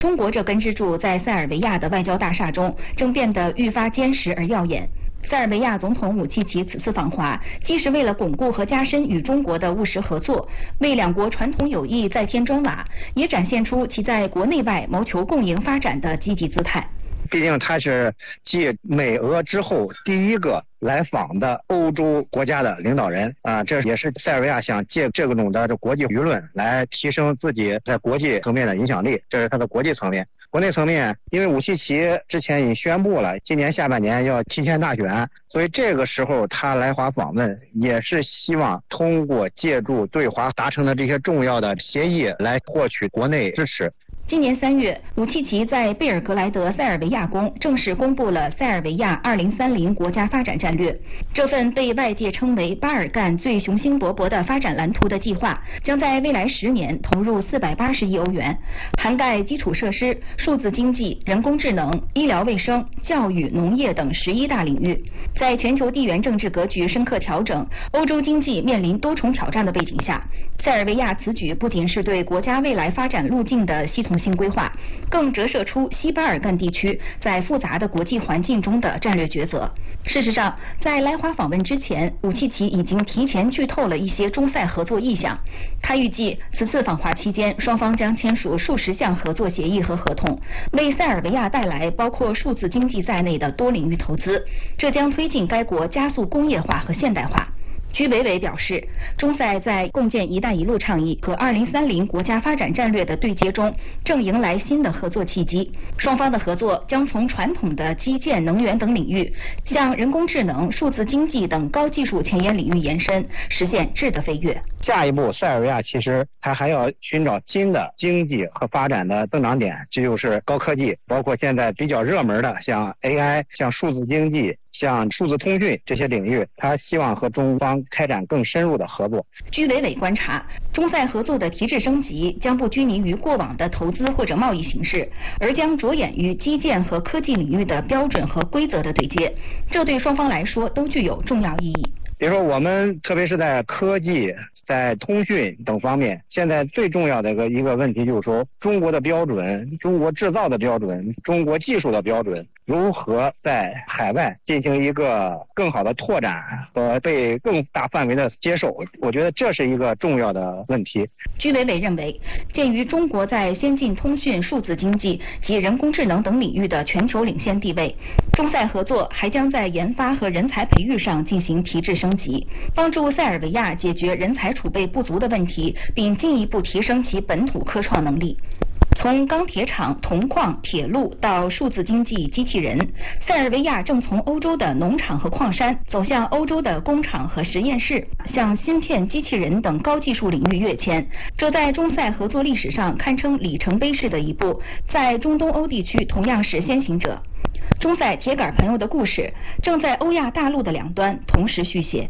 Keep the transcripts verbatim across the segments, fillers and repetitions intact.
中国这根支柱在塞尔维亚的外交大厦中正变得愈发坚实而耀眼。塞尔维亚总统武契奇此次访华，既是为了巩固和加深与中国的务实合作，为两国传统友谊再添砖瓦，也展现出其在国内外谋求共赢发展的积极姿态。 毕竟他是继美俄之后第一个来访的欧洲国家的领导人啊，这也是塞尔维亚想借这种的这国际舆论来提升自己在国际层面的影响力，这是他的国际层面。国内层面，因为武契奇之前已经宣布了今年下半年要提前大选，所以这个时候他来华访问也是希望通过借助对华达成的这些重要的协议来获取国内支持。 今年三月，武契奇在贝尔格莱德塞尔维亚宫正式公布了塞尔维亚二零三零国家发展战略。这份被外界称为巴尔干最雄心勃勃的发展蓝图的计划，将在未来十年投入四百八十亿欧元，涵盖基础设施、数字经济、人工智能、医疗卫生、教育、农业等十一大领域。在全球地缘政治格局深刻调整、欧洲经济面临多重挑战的背景下，塞尔维亚此举不仅是对国家未来发展路径的系统性规划，更折射出西巴尔干地区在复杂的国际环境中的战略抉择。事实上，在来华访问之前，武契奇已经提前剧透了一些中塞合作意向。他预计此次访华期间，双方将签署数十项合作协议和合同，为塞尔维亚带来包括数字经济在内的多领域投资，这将推进该国加速工业化和现代化。居维维表示，中塞在共建“一带一路”倡议和二零三零国家发展战略的对接中，正迎来新的合作契机。双方的合作将从传统的基建、能源等领域，向人工智能、数字经济等高技术前沿领域延伸，实现质的飞跃。 下一步，塞尔维亚其实它还要寻找新的经济和发展的增长点，这就是高科技，包括现在比较热门的像 A I、像数字经济、像数字通讯这些领域，他希望和中方开展更深入的合作。 居维维观察，中塞合作的提质升级将不拘泥于过往的投资或者贸易形式，而将着眼于基建和科技领域的标准和规则的对接，这对双方来说都具有重要意义。 比如说我们特别是在科技、在通讯等方面，现在最重要的一个一个问题就是说，中国的标准、中国制造的标准、中国技术的标准如何在海外进行一个更好的拓展和被更大范围的接受，我觉得这是一个重要的问题。 居维维认为，鉴于中国在先进通讯、数字经济及人工智能等领域的全球领先地位，中塞合作还将在研发和人才培育上进行提质升级，帮助塞尔维亚解决人才储备不足的问题，并进一步提升其本土科创能力。从钢铁厂、铜矿、铁路到数字经济、机器人，塞尔维亚正从欧洲的农场和矿山走向欧洲的工厂和实验室，向芯片、机器人等高技术领域跃迁。这在中塞合作历史上堪称里程碑式的一步，在中东欧地区同样是先行者。中塞铁杆朋友的故事正在欧亚大陆的两端同时续写。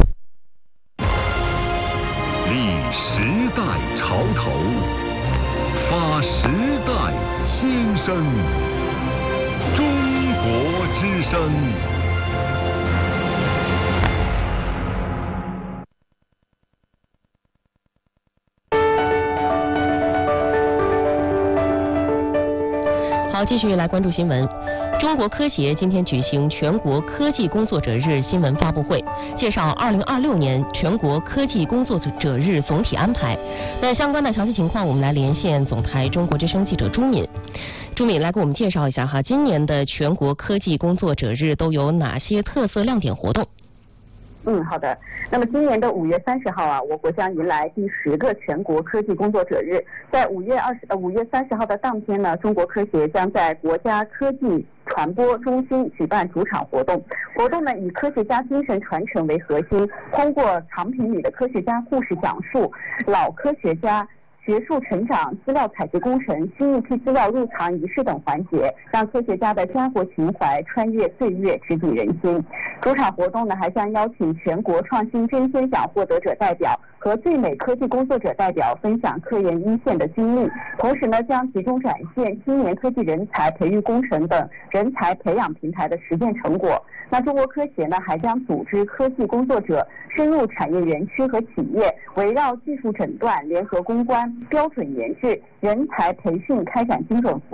历时代潮头，发时代新生，中国之声。 好，继续来关注新闻。中国科协今天举行全国科技工作者日新闻发布会，介绍二零二六年全国科技工作者日总体安排。那相关的详细情况，我们来连线总台中国之声记者朱敏。朱敏来给我们介绍一下哈，今年的全国科技工作者日都有哪些特色亮点活动？ 嗯，好的。那么今年的五月三十号啊，我国将迎来第十个全国科技工作者日。在五月二十呃五月三十号的当天呢，中国科协将在国家科技传播中心举办主场活动。活动呢以科学家精神传承为核心，通过藏品里的科学家故事讲述，老科学家学术成长、资料采集工程、新一批资料入藏仪式等环节，让科学家的家国情怀穿越岁月，直抵人心。主场活动呢，还将邀请全国创新争先奖获得者代表和最美科技工作者代表分享科研一线的经历，同时呢，将集中展现青年科技人才培育工程等人才培养平台的实践成果。那中国科协呢，还将组织科技工作者深入产业园区和企业，围绕技术诊断、联合攻关、标准研制、人才培训开展精准服